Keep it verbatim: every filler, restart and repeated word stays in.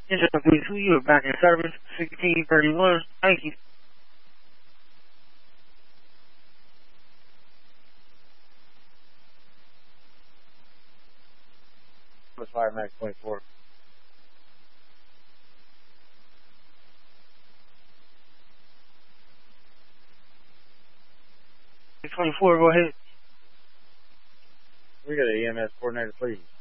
Engine police, who you are back in service, sixteen thirty-one. Thank you. Fire Max twenty-four. twenty-four, go ahead. We got an E M S coordinator, please.